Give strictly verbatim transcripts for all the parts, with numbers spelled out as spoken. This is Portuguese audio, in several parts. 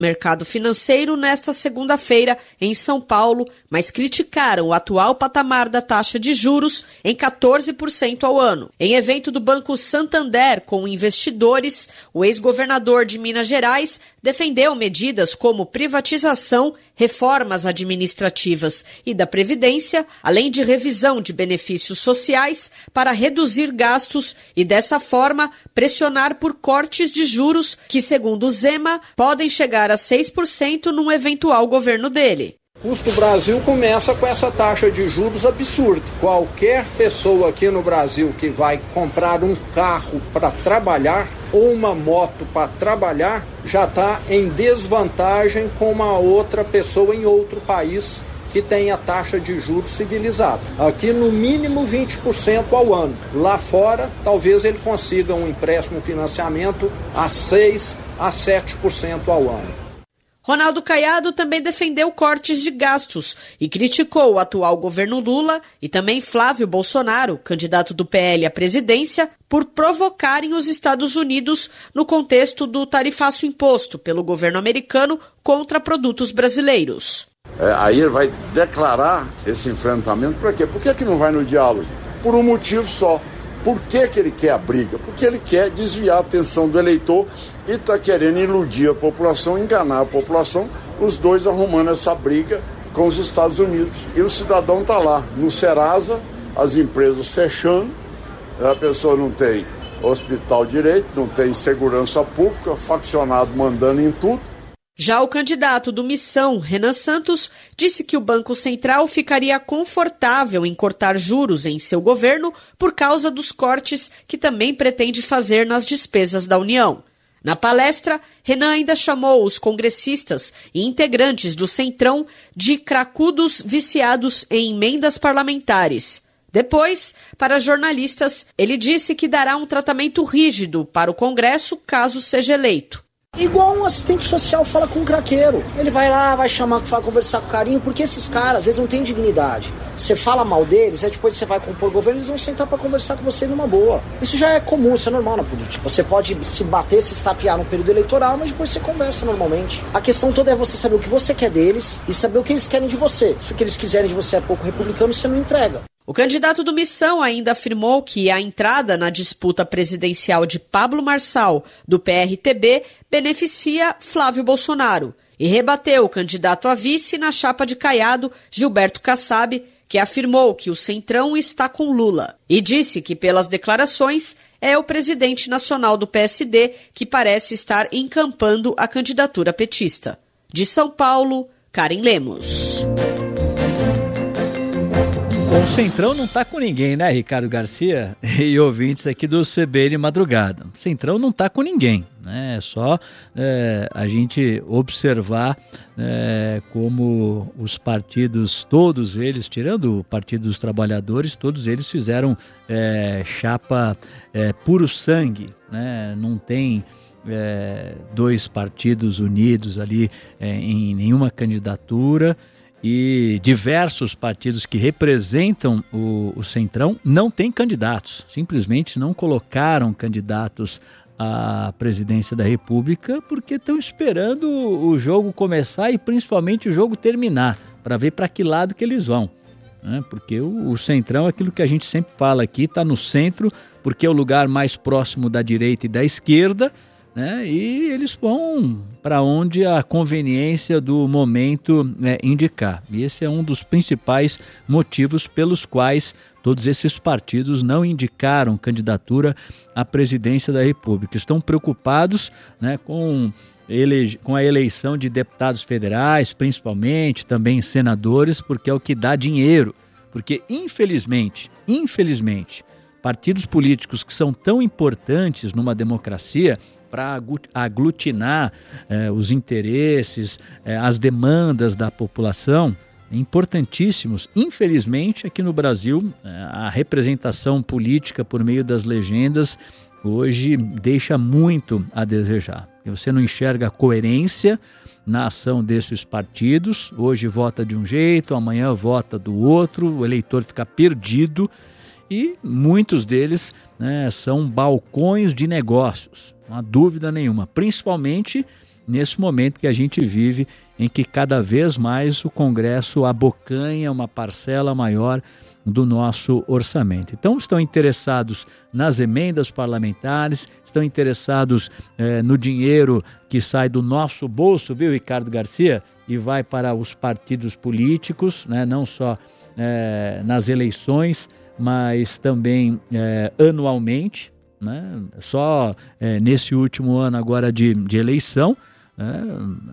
mercado financeiro nesta segunda-feira em São Paulo, mas criticaram o atual patamar da taxa de juros em quatorze por cento ao ano. Em evento do Banco Santander com investidores, o ex-governador de Minas Gerais defendeu medidas como privatização, reformas administrativas e da Previdência, além de revisão de benefícios sociais para reduzir gastos e, dessa forma, pressionar por cortes de juros que, segundo o Zema, podem chegar a seis por cento num eventual governo dele. O custo do Brasil começa com essa taxa de juros absurda. Qualquer pessoa aqui no Brasil que vai comprar um carro para trabalhar ou uma moto para trabalhar já está em desvantagem com uma outra pessoa em outro país que tem a taxa de juros civilizada. Aqui no mínimo vinte por cento ao ano. Lá fora, talvez ele consiga um empréstimo, um financiamento a seis a sete por cento ao ano. Ronaldo Caiado também defendeu cortes de gastos e criticou o atual governo Lula e também Flávio Bolsonaro, candidato do P L à presidência, por provocarem os Estados Unidos no contexto do tarifaço imposto pelo governo americano contra produtos brasileiros. É, aí ele vai declarar esse enfrentamento para quê? Por que que não vai no diálogo? Por um motivo só. Por que que ele quer a briga? Porque ele quer desviar a atenção do eleitor e está querendo iludir a população, enganar a população, os dois arrumando essa briga com os Estados Unidos. E o cidadão está lá, no Serasa, as empresas fechando, a pessoa não tem hospital direito, não tem segurança pública, faccionado mandando em tudo. Já o candidato do Missão, Renan Santos, disse que o Banco Central ficaria confortável em cortar juros em seu governo por causa dos cortes que também pretende fazer nas despesas da União. Na palestra, Renan ainda chamou os congressistas e integrantes do Centrão de cracudos viciados em emendas parlamentares. Depois, para jornalistas, ele disse que dará um tratamento rígido para o Congresso caso seja eleito. Igual um assistente social fala com um craqueiro. Ele vai lá, vai chamar, vai conversar com carinho, porque esses caras, às vezes, não têm dignidade. Você fala mal deles, aí depois você vai compor governo, eles vão sentar pra conversar com você numa boa. Isso já é comum, isso é normal na política. Você pode se bater, se estapear no período eleitoral, mas depois você conversa normalmente. A questão toda é você saber o que você quer deles e saber o que eles querem de você. Se o que eles quiserem de você é pouco republicano, você não entrega. O candidato do Missão ainda afirmou que a entrada na disputa presidencial de Pablo Marçal, do P R T B, beneficia Flávio Bolsonaro e rebateu o candidato a vice na chapa de Caiado, Gilberto Kassab, que afirmou que o Centrão está com Lula e disse que, pelas declarações, é o presidente nacional do P S D que parece estar encampando a candidatura petista. De São Paulo, Karen Lemos. O Centrão não tá com ninguém, né, Ricardo Garcia e ouvintes aqui do C B N Madrugada. O Centrão não tá com ninguém, né? É só é, a gente observar é, como os partidos, todos eles, tirando o Partido dos Trabalhadores, todos eles fizeram é, chapa é, puro sangue, né? Não tem é, dois partidos unidos ali é, em nenhuma candidatura. E diversos partidos que representam o, o Centrão não têm candidatos, simplesmente não colocaram candidatos à presidência da República porque estão esperando o jogo começar e principalmente o jogo terminar, para ver para que lado que eles vão, né? Porque o, o Centrão, aquilo que a gente sempre fala aqui, está no centro, porque é o lugar mais próximo da direita e da esquerda, né? E eles vão para onde a conveniência do momento né, indicar. E esse é um dos principais motivos pelos quais todos esses partidos não indicaram candidatura à presidência da República. Estão preocupados né, com, ele, com a eleição de deputados federais, principalmente, também senadores, porque é o que dá dinheiro. Porque, infelizmente, infelizmente, partidos políticos que são tão importantes numa democracia para aglutinar eh, os interesses, eh, as demandas da população, importantíssimos. Infelizmente, aqui no Brasil, eh, a representação política por meio das legendas hoje deixa muito a desejar. Você não enxerga a coerência na ação desses partidos. Hoje vota de um jeito, amanhã vota do outro, o eleitor fica perdido. E muitos deles né, são balcões de negócios, não há dúvida nenhuma, principalmente nesse momento que a gente vive, em que cada vez mais o Congresso abocanha uma parcela maior do nosso orçamento. Então estão interessados nas emendas parlamentares, estão interessados eh, no dinheiro que sai do nosso bolso, viu, Ricardo Garcia, e vai para os partidos políticos, né, não só eh, nas eleições, mas também eh, anualmente, né, só eh, nesse último ano agora de, de eleição, né,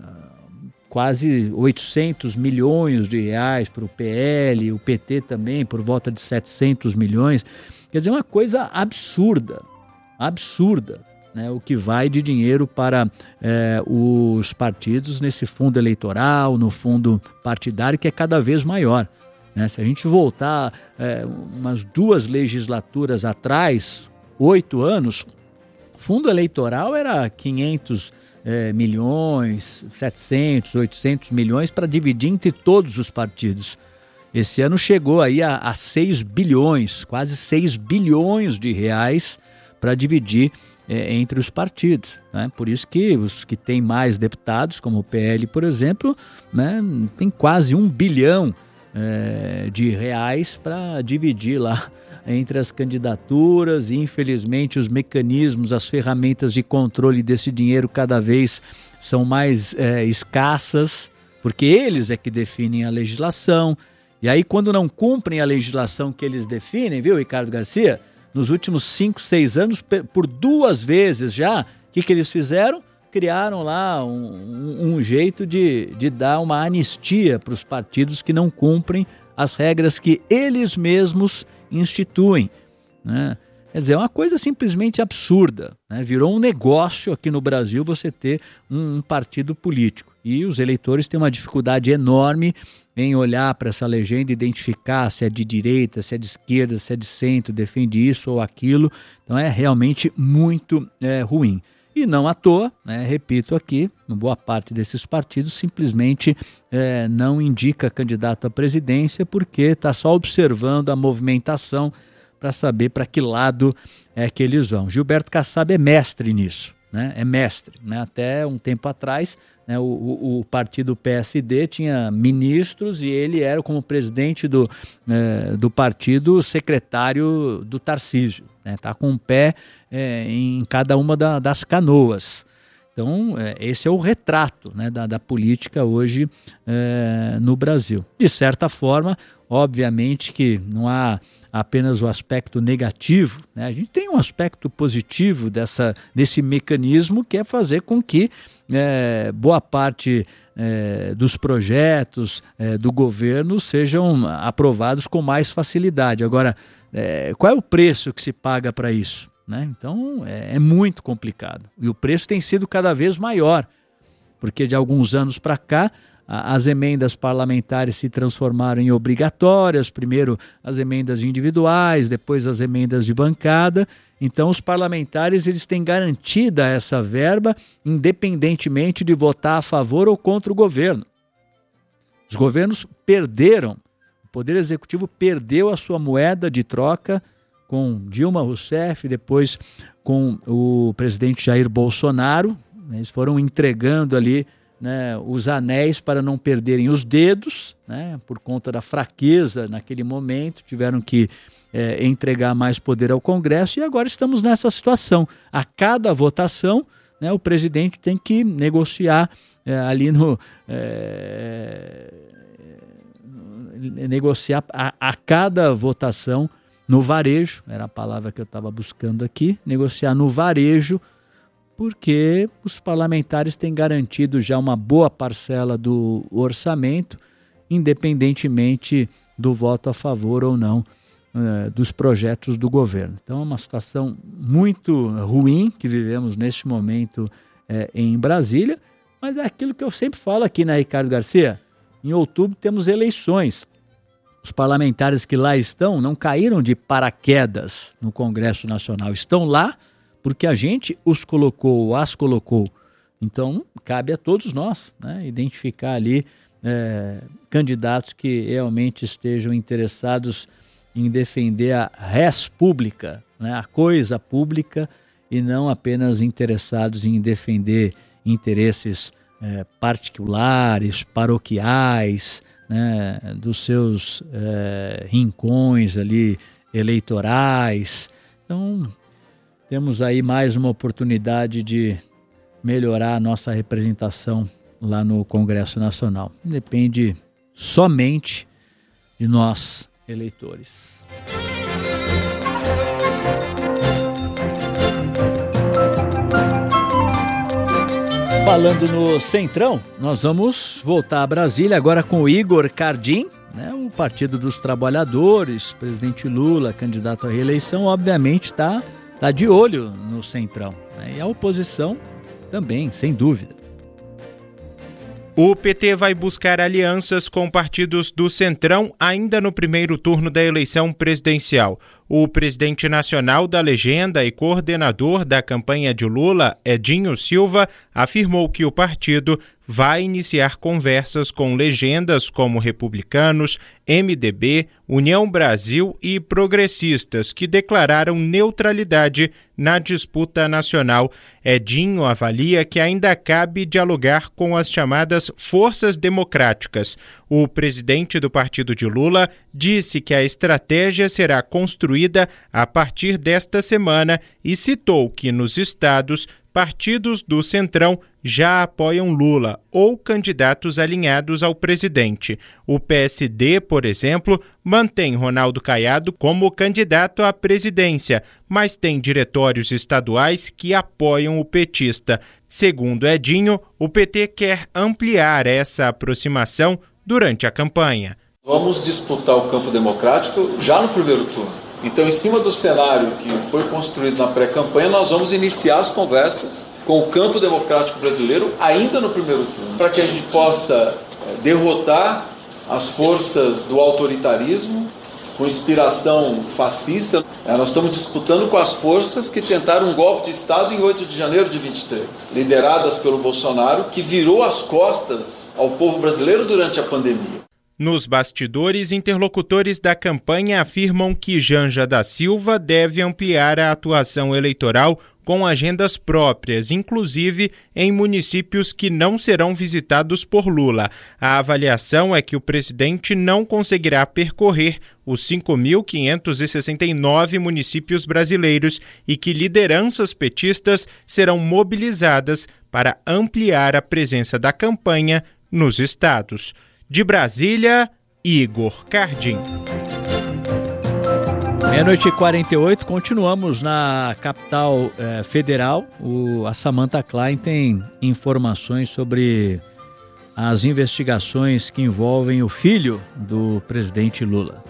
quase oitocentos milhões de reais para o P L, o P T também por volta de setecentos milhões. Quer dizer, uma coisa absurda, absurda, né? O que vai de dinheiro para é, os partidos nesse fundo eleitoral, no fundo partidário, que é cada vez maior, né? Se a gente voltar é, umas duas legislaturas atrás, oito anos, fundo eleitoral era quinhentos É, milhões, setecentos, oitocentos milhões para dividir entre todos os partidos. Esse ano chegou aí a, a seis bilhões, quase seis bilhões de reais para dividir é, entre os partidos, né? Por isso que os que têm mais deputados, como o P L, por exemplo, né, tem quase um bilhão é, de reais para dividir lá entre as candidaturas, e infelizmente os mecanismos, as ferramentas de controle desse dinheiro cada vez são mais é, escassas, porque eles é que definem a legislação, e aí quando não cumprem a legislação que eles definem, viu, Ricardo Garcia, nos últimos cinco, seis anos, por duas vezes já, o que, que eles fizeram? Criaram lá um, um, um jeito de, de dar uma anistia para os partidos que não cumprem as regras que eles mesmos instituem, né? Quer dizer, é uma coisa simplesmente absurda, né? Virou um negócio aqui no Brasil você ter um, um partido político, e os eleitores têm uma dificuldade enorme em olhar para essa legenda, identificar se é de direita, se é de esquerda, se é de centro, defende isso ou aquilo. Então é realmente muito é, ruim. E não à toa, né, repito aqui, boa parte desses partidos simplesmente é, não indica candidato à presidência porque está só observando a movimentação para saber para que lado é que eles vão. Gilberto Kassab é mestre nisso, né? É mestre, né? Até um tempo atrás, né, o, o, o partido P S D tinha ministros e ele era, como presidente do, é, do partido, secretário do Tarcísio. Está com um pé é, em cada uma da, das canoas. Então, é, esse é o retrato, né, da, da política hoje é, no Brasil. De certa forma, obviamente que não há apenas o aspecto negativo, né? A gente tem um aspecto positivo dessa, desse mecanismo, que é fazer com que é, boa parte é, dos projetos é, do governo sejam aprovados com mais facilidade. Agora, É, qual é o preço que se paga para isso, né? Então é, é muito complicado, e o preço tem sido cada vez maior, porque de alguns anos para cá a, as emendas parlamentares se transformaram em obrigatórias, primeiro as emendas individuais, depois as emendas de bancada. Então os parlamentares eles têm garantida essa verba independentemente de votar a favor ou contra o governo. Os governos perderam, o Poder Executivo perdeu a sua moeda de troca com Dilma Rousseff, depois com o presidente Jair Bolsonaro. Eles foram entregando ali, né, os anéis para não perderem os dedos, né, por conta da fraqueza naquele momento, tiveram que é, entregar mais poder ao Congresso, e agora estamos nessa situação. A cada votação, né, o presidente tem que negociar é, ali no... É, negociar a, a cada votação no varejo, era a palavra que eu estava buscando aqui, negociar no varejo, porque os parlamentares têm garantido já uma boa parcela do orçamento, independentemente do voto a favor ou não uh, dos projetos do governo. Então é uma situação muito ruim que vivemos neste momento uh, em Brasília, mas é aquilo que eu sempre falo aqui, né, Ricardo Garcia? Em outubro temos eleições. Os parlamentares que lá estão não caíram de paraquedas no Congresso Nacional. Estão lá porque a gente os colocou, as colocou. Então, cabe a todos nós, né, identificar ali é, candidatos que realmente estejam interessados em defender a res pública, né, a coisa pública, e não apenas interessados em defender interesses é, particulares, paroquiais, né, dos seus é, rincões ali eleitorais. Então, temos aí mais uma oportunidade de melhorar a nossa representação lá no Congresso Nacional. Depende somente de nós, eleitores. Falando no Centrão, nós vamos voltar a Brasília agora com o Igor Cardim, né, o Partido dos Trabalhadores. Presidente Lula, candidato à reeleição, obviamente está tá de olho no Centrão, né, e a oposição também, sem dúvida. O P T vai buscar alianças com partidos do Centrão ainda no primeiro turno da eleição presidencial. O presidente nacional da legenda e coordenador da campanha de Lula, Edinho Silva, afirmou que o partido vai iniciar conversas com legendas como Republicanos, M D B, União Brasil e progressistas que declararam neutralidade na disputa nacional. Edinho avalia que ainda cabe dialogar com as chamadas forças democráticas. O presidente do partido de Lula disse que a estratégia será construída a partir desta semana e citou que nos estados partidos do Centrão já apoiam Lula ou candidatos alinhados ao presidente. O P S D, por exemplo, mantém Ronaldo Caiado como candidato à presidência, mas tem diretórios estaduais que apoiam o petista. Segundo Edinho, o P T quer ampliar essa aproximação durante a campanha. Vamos disputar o campo democrático já no primeiro turno. Então, em cima do cenário que foi construído na pré-campanha, nós vamos iniciar as conversas com o campo democrático brasileiro ainda no primeiro turno, para que a gente possa derrotar as forças do autoritarismo com inspiração fascista. Nós estamos disputando com as forças que tentaram um golpe de Estado em oito de janeiro de vinte e três, lideradas pelo Bolsonaro, que virou as costas ao povo brasileiro durante a pandemia. Nos bastidores, interlocutores da campanha afirmam que Janja da Silva deve ampliar a atuação eleitoral com agendas próprias, inclusive em municípios que não serão visitados por Lula. A avaliação é que o presidente não conseguirá percorrer os cinco mil quinhentos e sessenta e nove municípios brasileiros e que lideranças petistas serão mobilizadas para ampliar a presença da campanha nos estados. De Brasília, Igor Cardim. Meia-noite e quarenta e oito, continuamos na capital eh, federal. O, a Samantha Klein tem informações sobre as investigações que envolvem o filho do presidente Lula.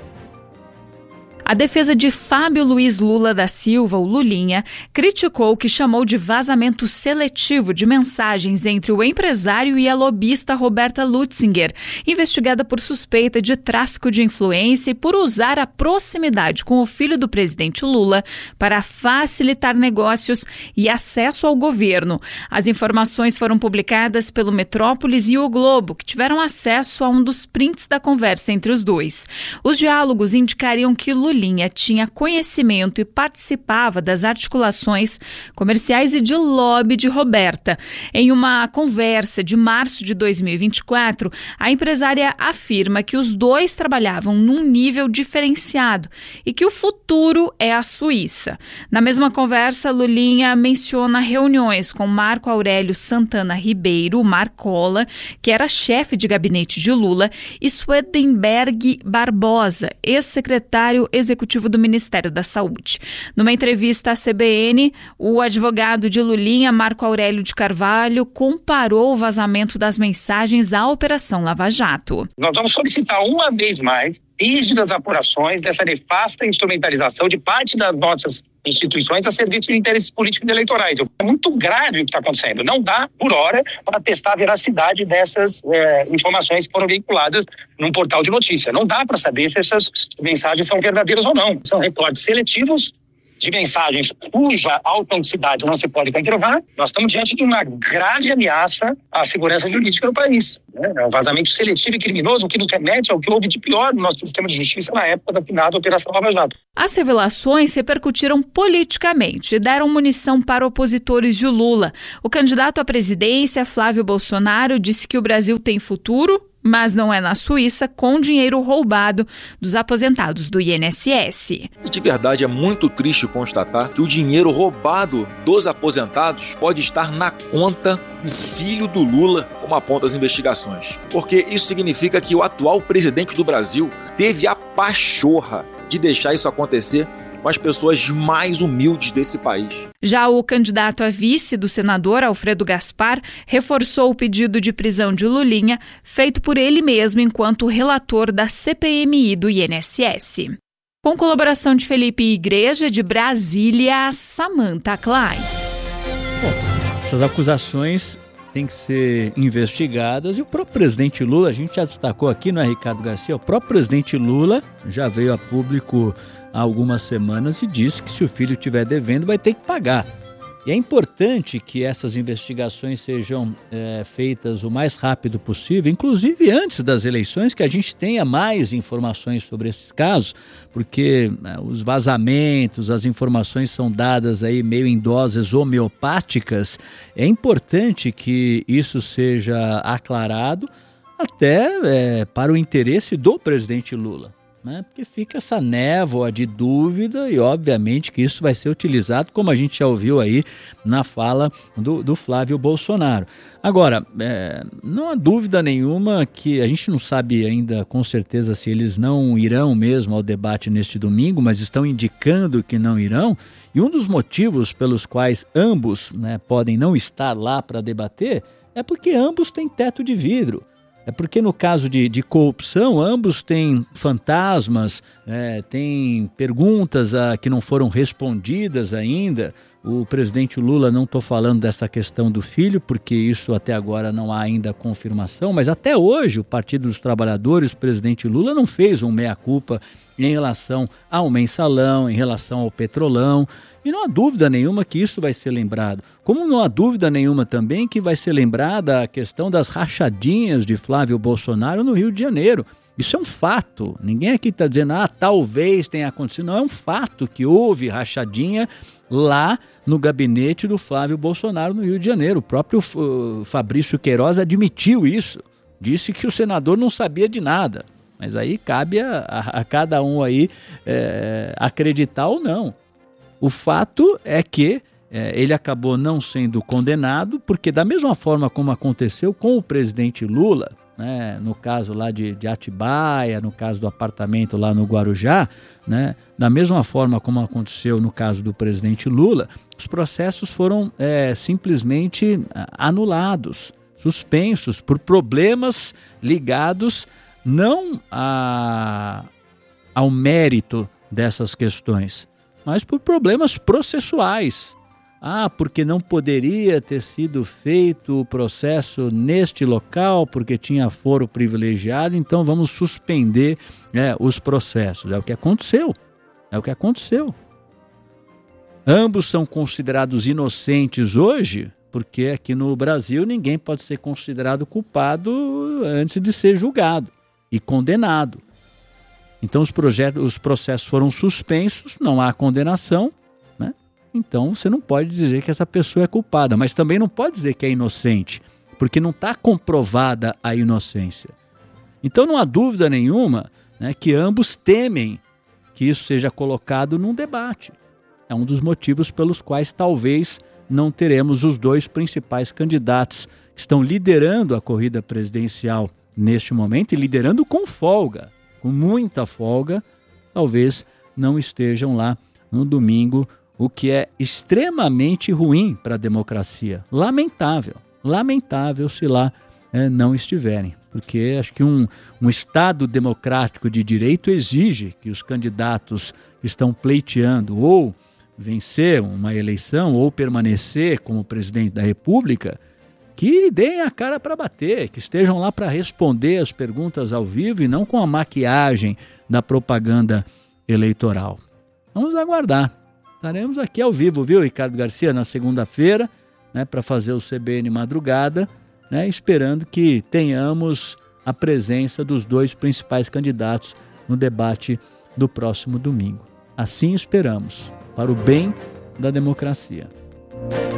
A defesa de Fábio Luiz Lula da Silva, o Lulinha, criticou o que chamou de vazamento seletivo de mensagens entre o empresário e a lobista Roberta Lutzinger, investigada por suspeita de tráfico de influência e por usar a proximidade com o filho do presidente Lula para facilitar negócios e acesso ao governo. As informações foram publicadas pelo Metrópolis e o Globo, que tiveram acesso a um dos prints da conversa entre os dois. Os diálogos indicariam que Lula Linha tinha conhecimento e participava das articulações comerciais e de lobby de Roberta. Em uma conversa de março de dois mil e vinte e quatro, a empresária afirma que os dois trabalhavam num nível diferenciado e que o futuro é a Suíça. Na mesma conversa, Lulinha menciona reuniões com Marco Aurélio Santana Ribeiro, Marcola, que era chefe de gabinete de Lula, e Swedenberg Barbosa, ex-secretário executivo do Ministério da Saúde. Numa entrevista à C B N, o advogado de Lulinha, Marco Aurélio de Carvalho, comparou o vazamento das mensagens à Operação Lava Jato. Nós vamos solicitar uma vez mais rígidas apurações dessa nefasta instrumentalização de parte das nossas instituições a serviço de interesses políticos e eleitorais. É muito grave o que está acontecendo. Não dá, por hora, para testar a veracidade dessas é, informações que foram veiculadas num portal de notícia. Não dá para saber se essas mensagens são verdadeiras ou não. São recortes seletivos de mensagens cuja autenticidade não se pode comprovar, nós estamos diante de uma grave ameaça à segurança jurídica do país. É um vazamento seletivo e criminoso, o que nos remete ao que houve de pior no nosso sistema de justiça na época da finada Operação Lava Jato. As revelações repercutiram politicamente e deram munição para opositores de Lula. O candidato à presidência, Flávio Bolsonaro, disse que o Brasil tem futuro, mas não é na Suíça, com dinheiro roubado dos aposentados do I N S S. E de verdade é muito triste constatar que o dinheiro roubado dos aposentados pode estar na conta do filho do Lula, como apontam as investigações. Porque isso significa que o atual presidente do Brasil teve a pachorra de deixar isso acontecer com as pessoas mais humildes desse país. Já o candidato a vice do senador Alfredo Gaspar reforçou o pedido de prisão de Lulinha, feito por ele mesmo enquanto relator da C P M I do I N S S. Com colaboração de Felipe Igreja, de Brasília, Samantha Klein. Bom, essas acusações têm que ser investigadas e o próprio presidente Lula, a gente já destacou aqui, não é, Ricardo Garcia? O próprio presidente Lula já veio a público há algumas semanas e disse que se o filho estiver devendo vai ter que pagar. E é importante que essas investigações sejam é, feitas o mais rápido possível, inclusive antes das eleições, que a gente tenha mais informações sobre esses casos, porque é, os vazamentos, as informações são dadas aí meio em doses homeopáticas. É importante que isso seja aclarado até é, para o interesse do presidente Lula. Né? Porque fica essa névoa de dúvida e obviamente que isso vai ser utilizado, como a gente já ouviu aí na fala do, do Flávio Bolsonaro. Agora, é, não há dúvida nenhuma que a gente não sabe ainda com certeza se eles não irão mesmo ao debate neste domingo, mas estão indicando que não irão, e um dos motivos pelos quais ambos, né, podem não estar lá para debater é porque ambos têm teto de vidro. É porque no caso de, de corrupção, ambos têm fantasmas, é, têm perguntas a, que não foram respondidas ainda. O presidente Lula, não estou falando dessa questão do filho, porque isso até agora não há ainda confirmação, mas até hoje o Partido dos Trabalhadores, o presidente Lula não fez um meia-culpa em relação ao mensalão, em relação ao petrolão. E não há dúvida nenhuma que isso vai ser lembrado. Como não há dúvida nenhuma também que vai ser lembrada a questão das rachadinhas de Flávio Bolsonaro no Rio de Janeiro. Isso é um fato. Ninguém aqui está dizendo, ah, talvez tenha acontecido. Não, é um fato que houve rachadinha lá no gabinete do Flávio Bolsonaro no Rio de Janeiro. O próprio uh, Fabrício Queiroz admitiu isso. Disse que o senador não sabia de nada. Mas aí cabe a, a, a cada um aí é, acreditar ou não. O fato é que é, ele acabou não sendo condenado, porque da mesma forma como aconteceu com o presidente Lula, né, no caso lá de, de Atibaia, no caso do apartamento lá no Guarujá, né, da mesma forma como aconteceu no caso do presidente Lula, os processos foram é, simplesmente anulados, suspensos por problemas ligados não a, ao mérito dessas questões, mas por problemas processuais. Ah, porque não poderia ter sido feito o processo neste local, porque tinha foro privilegiado, então vamos suspender é, os processos. É o que aconteceu. É o que aconteceu. Ambos são considerados inocentes hoje, porque aqui no Brasil ninguém pode ser considerado culpado antes de ser julgado e condenado. Então os, projetos, os processos foram suspensos, não há condenação, né? Então você não pode dizer que essa pessoa é culpada, mas também não pode dizer que é inocente, porque não está comprovada a inocência. Então não há dúvida nenhuma, né, que ambos temem que isso seja colocado num debate. É um dos motivos pelos quais talvez não teremos os dois principais candidatos que estão liderando a corrida presidencial neste momento e liderando com folga. Com muita folga, talvez não estejam lá no domingo, o que é extremamente ruim para a democracia. Lamentável, lamentável se lá é, não estiverem, porque acho que um, um Estado democrático de direito exige que os candidatos que estão pleiteando ou vencer uma eleição ou permanecer como presidente da República, que deem a cara para bater, que estejam lá para responder as perguntas ao vivo e não com a maquiagem da propaganda eleitoral. Vamos aguardar. Estaremos aqui ao vivo, viu, Ricardo Garcia, na segunda-feira, né, para fazer o C B N Madrugada, né, esperando que tenhamos a presença dos dois principais candidatos no debate do próximo domingo. Assim esperamos, para o bem da democracia.